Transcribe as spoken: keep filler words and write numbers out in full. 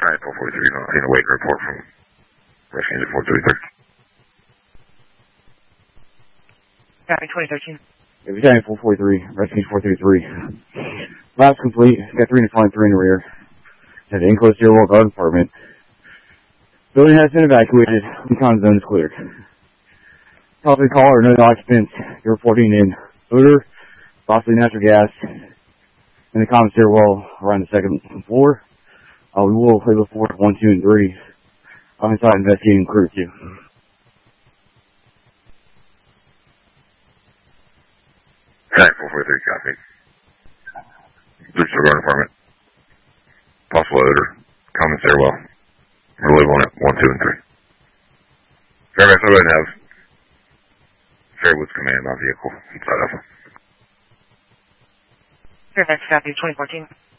Alright, four forty-three, you know, I need a wait report from Rescue Unit four thirty-three. Copy, twenty thirteen. Yeah, Battalion four forty-three, Rescue four thirty-three. Lab's complete. Got three in the front, three in the rear. At the enclosed stairwell guard department. Building has been evacuated. Recon zone is cleared. Copy call or no occupants. You're reporting in odor, possibly natural gas, in the common stairwell around the second floor. Uh, we will label for one, two, and three. I'm inside investigating crew two. Alright, four forty-three, copy. Breach the guard department. Possible odor, common stairwell. We're labeling it one, two, and three. Fairfax, go ahead and have Fairwoods command on vehicle inside of them. Fairfax, copy, twenty fourteen.